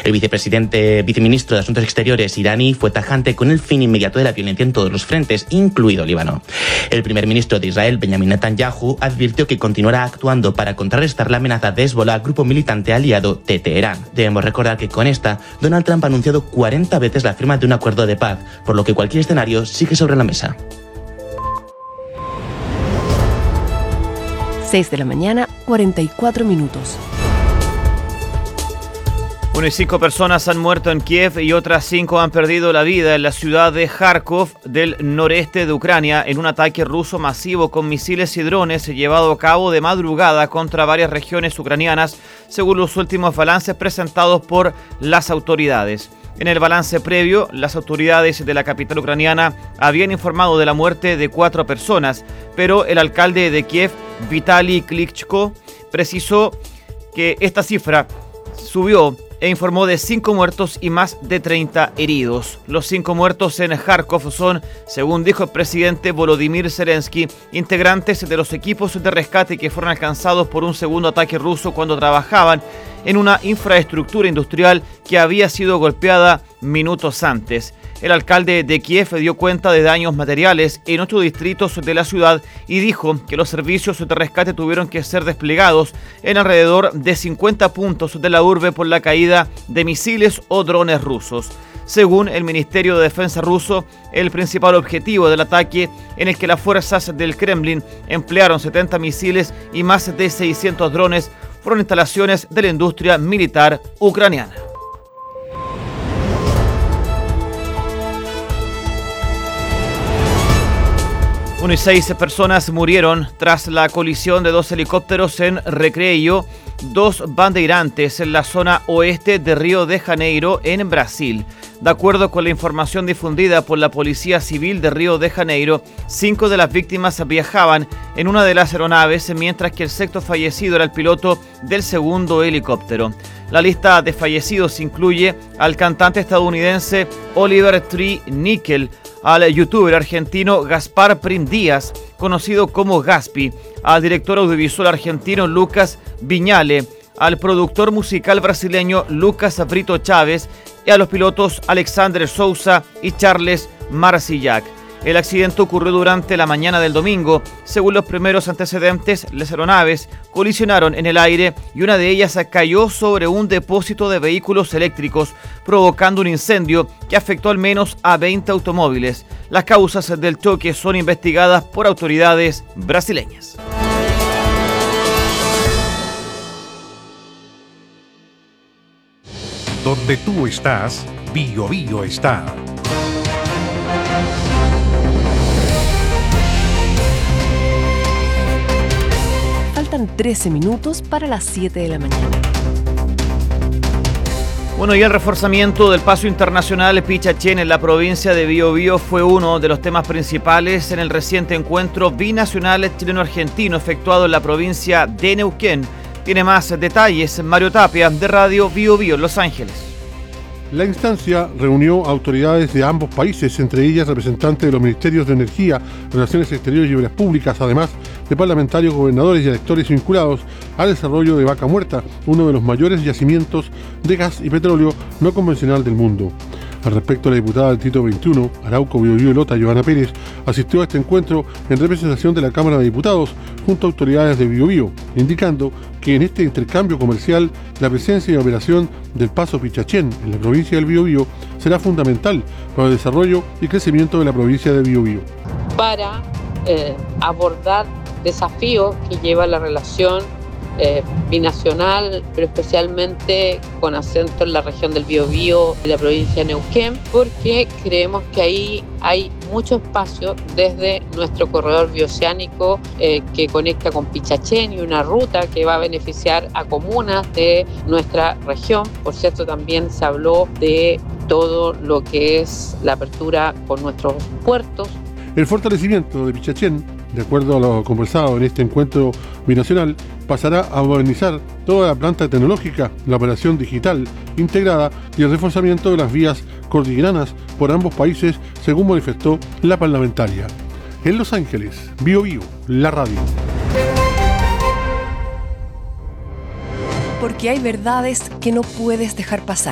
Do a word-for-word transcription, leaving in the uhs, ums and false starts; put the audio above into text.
El vicepresidente, viceministro de Asuntos Exteriores iraní fue tajante con el fin inmediato de la violencia en todos los frentes, incluido Líbano. El primer ministro de Israel, Benjamin Netanyahu, advirtió que continuará actuando para contrarrestar la amenaza de Hezbollah, grupo militante aliado de Teherán. Debemos recordar que con esta, Donald Trump ha anunciado cuarenta veces la firma de un acuerdo de paz, por lo que cualquier escenario sigue sobre la mesa. seis de la mañana, cuarenta y cuatro minutos. Una y cinco personas han muerto en Kiev y otras cinco han perdido la vida en la ciudad de Kharkov del noreste de Ucrania en un ataque ruso masivo con misiles y drones llevado a cabo de madrugada contra varias regiones ucranianas, según los últimos balances presentados por las autoridades. En el balance previo, las autoridades de la capital ucraniana habían informado de la muerte de cuatro personas, pero el alcalde de Kiev, Vitaly Klitschko, precisó que esta cifra subió e informó de cinco muertos y más de treinta heridos. Los cinco muertos en Kharkov son, según dijo el presidente Volodymyr Zelensky, integrantes de los equipos de rescate que fueron alcanzados por un segundo ataque ruso cuando trabajaban en una infraestructura industrial que había sido golpeada minutos antes. El alcalde de Kiev dio cuenta de daños materiales en ocho distritos de la ciudad y dijo que los servicios de rescate tuvieron que ser desplegados en alrededor de cincuenta puntos de la urbe por la caída de misiles o drones rusos. Según el Ministerio de Defensa ruso, el principal objetivo del ataque, en el que las fuerzas del Kremlin emplearon setenta misiles y más de seiscientos drones, fueron instalaciones de la industria militar ucraniana. Uno y seis personas murieron tras la colisión de dos helicópteros en Recreio, dos bandeirantes en la zona oeste de Río de Janeiro, en Brasil. De acuerdo con la información difundida por la Policía Civil de Río de Janeiro, cinco de las víctimas viajaban en una de las aeronaves, mientras que el sexto fallecido era el piloto del segundo helicóptero. La lista de fallecidos incluye al cantante estadounidense Oliver Tree Nickel, al youtuber argentino Gaspar Prim Díaz, conocido como Gaspi, al director audiovisual argentino Lucas Viñale, al productor musical brasileño Lucas Brito Chávez y a los pilotos Alexander Sousa y Charles Marcillac. El accidente ocurrió durante la mañana del domingo. Según los primeros antecedentes, las aeronaves colisionaron en el aire y una de ellas cayó sobre un depósito de vehículos eléctricos, provocando un incendio que afectó al menos a veinte automóviles. Las causas del choque son investigadas por autoridades brasileñas. Donde tú estás, Bio Bio está. Faltan trece minutos para las siete de la mañana. Bueno, y el reforzamiento del paso internacional Pichachén en la provincia de Biobío fue uno de los temas principales en el reciente encuentro binacional chileno-argentino efectuado en la provincia de Neuquén. Tiene más detalles Mario Tapia, de Radio Biobío, Los Ángeles. La instancia reunió autoridades de ambos países, entre ellas representantes de los Ministerios de Energía, Relaciones Exteriores y Obras Públicas, además de parlamentarios, gobernadores y electores vinculados al desarrollo de Vaca Muerta, uno de los mayores yacimientos de gas y petróleo no convencional del mundo. Al respecto, la diputada del Distrito veintiuno, Arauco, Biobío y Lota, Giovanna Pérez, asistió a este encuentro en representación de la Cámara de Diputados junto a autoridades de Biobío, indicando que en este intercambio comercial la presencia y operación del Paso Pichachén en la provincia del Biobío será fundamental para el desarrollo y crecimiento de la provincia de Biobío. Para eh, abordar desafíos que lleva la relación Eh, binacional, pero especialmente con acento en la región del Biobío y la provincia de Neuquén, porque creemos que ahí hay mucho espacio desde nuestro corredor bioceánico eh, que conecta con Pichachén y una ruta que va a beneficiar a comunas de nuestra región. Por cierto, también se habló de todo lo que es la apertura con nuestros puertos. El fortalecimiento de Pichachén, de acuerdo a lo conversado en este encuentro binacional, pasará a modernizar toda la planta tecnológica, la operación digital integrada y el reforzamiento de las vías cordilleranas por ambos países, según manifestó la parlamentaria. En Los Ángeles, Biobío, la radio. Porque hay verdades que no puedes dejar pasar.